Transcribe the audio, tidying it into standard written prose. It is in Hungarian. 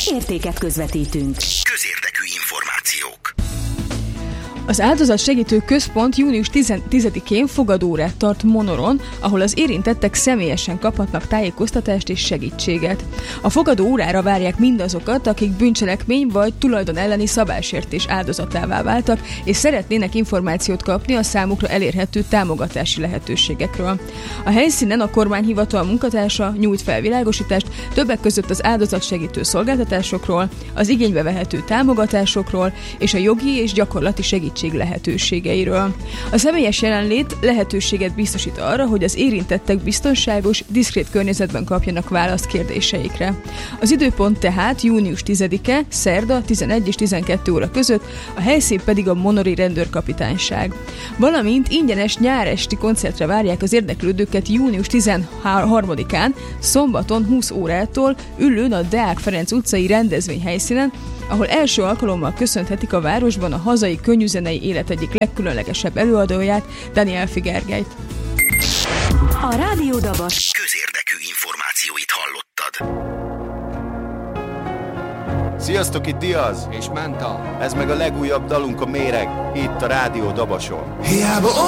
értéket közvetítünk. Közérdekű információk. Az áldozatsegítő központ június 10-én fogadórát tart Monoron, ahol az érintettek személyesen kaphatnak tájékoztatást és segítséget. A fogadó órára várják mindazokat, akik bűncselekmény vagy tulajdon elleni szabálysértés áldozatává váltak, és szeretnének információt kapni a számukra elérhető támogatási lehetőségekről. A helyszínen a kormányhivatal munkatársa nyújt felvilágosítást többek között az áldozatsegítő szolgáltatásokról, az igénybe vehető támogatásokról és a jogi és gyakorlati segítség lehetőségeiről. A személyes jelenlét lehetőséget biztosít arra, hogy az érintettek biztonságos, diszkrét környezetben kapjanak választ kérdéseikre. Az időpont tehát június 10-e, szerda 11 és 12 óra között, a helyszín pedig a monori rendőrkapitányság. Valamint ingyenes nyáresti koncertre várják az érdeklődőket június 13-án, szombaton 20 órától Üllőn a Deák Ferenc utcai rendezvényhelyszínen, ahol első alkalommal köszönhetik a városban a hazai könnyűzenei élet egyik legkülönlegesebb előadóját, Danielfi Gergelyt. A Rádió Dabas Közérdekű információit hallottad. Sziasztok, itt Diaz és Menta. Ez meg a legújabb dalunk, a Méreg, itt a Rádió Dabason. Hiába